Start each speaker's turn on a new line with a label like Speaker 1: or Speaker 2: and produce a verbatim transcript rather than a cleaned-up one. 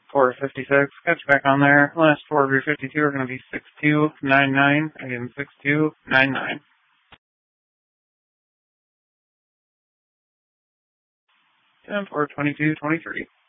Speaker 1: four fifty-six. Got you back on there. Last four of your fifty-two are going to be six two nine nine. Again, six two nine nine. ten four twenty-two twenty-three.